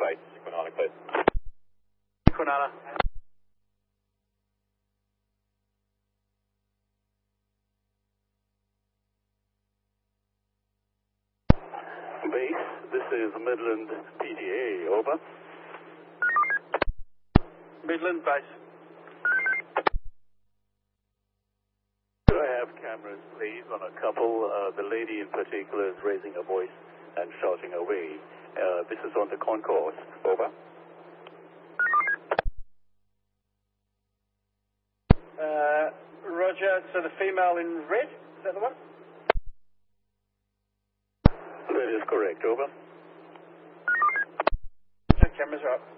right, Quinana, clear. Quinana. Base, this is Midland PDA, over. Midland base. Could I have cameras, please, on a couple? The lady in particular is raising her voice and shouting away. This is on the concourse, over. Roger, so the female in red, is that the one? That is correct, over. Cameras are up.